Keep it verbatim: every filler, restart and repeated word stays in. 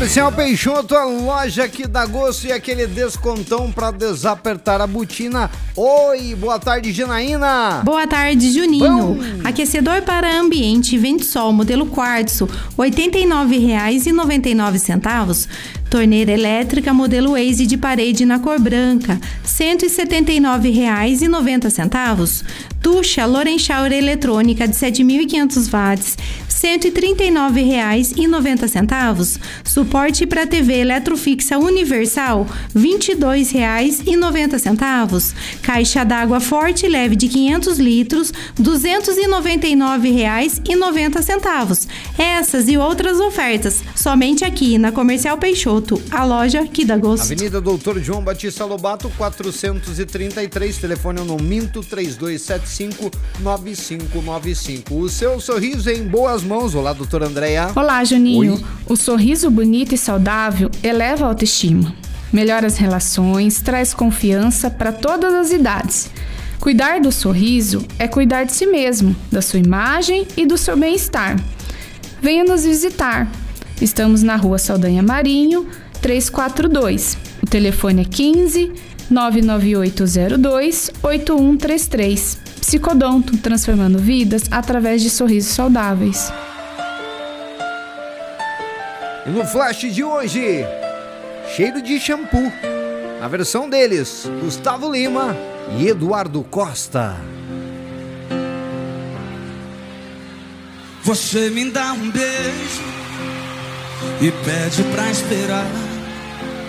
Comercial Peixoto, a loja que dá gosto e aquele descontão para desapertar a botina. Oi, boa tarde, Janaína. Boa tarde, Juninho. Bom. Aquecedor para ambiente Ventsol modelo quartzo, oitenta e nove reais e noventa e nove centavos. Torneira elétrica modelo Waze de parede na cor branca, cento e setenta e nove reais e noventa centavos. Ducha Loren Shower eletrônica de sete mil e quinhentos watts, cento e trinta e nove reais e noventa centavos. Suporte para T V eletrofixa universal, vinte e dois reais e noventa centavos. Caixa d'água forte e leve de quinhentos litros, duzentos e noventa e nove reais e noventa centavos. Essas e outras ofertas somente aqui na Comercial Peixoto, a loja que dá gosto. Avenida Doutor João Batista Lobato, quatrocentos e trinta e três, telefone no Minto três dois sete cinco nove cinco nove cinco. O seu sorriso em boas mãos. Olá, doutora Andréia. Olá, Juninho. Oi. O sorriso bonito e saudável eleva a autoestima, melhora as relações, traz confiança para todas as idades. Cuidar do sorriso é cuidar de si mesmo, da sua imagem e do seu bem-estar. Venha nos visitar. Estamos na Rua Saldanha Marinho, trezentos e quarenta e dois. O telefone é quinze, nove nove oito zero dois, oito um três três. Psicodonto, transformando vidas através de sorrisos saudáveis. E no flash de hoje, cheiro de shampoo. A versão deles, Gustavo Lima e Eduardo Costa. Você me dá um beijo e pede pra esperar.